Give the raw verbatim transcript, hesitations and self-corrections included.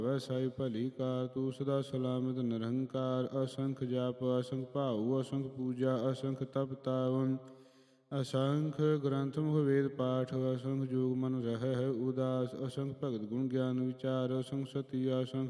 ਵੈਸਾਈ ਭਲੀ ਕਾਰ ਤੂੰ ਸਦਾ ਸਲਾਮਤ ਨਿਰੰਕਾਰ। ਅਸੰਖ ਜਪ ਅਸੰਖ ਭਾਉ ਅਸੰਖ ਪੂਜਾ ਅਸੰਖ ਤਪ ਤਾਵਨ। ਅਸੰਖ ਗ੍ਰੰਥ ਮੁਖ ਵੇਦ ਪਾਠ ਅਸੰਖ ਜੋਗ ਮਨ ਰਹਿ ਉਦਾਸ। ਅਸੰਖ ਭਗਤ ਗੁਣ ਗਿਆਨ ਵਿਚਾਰ ਅਸੰਖ ਸਤੀ ਅਸੰਖ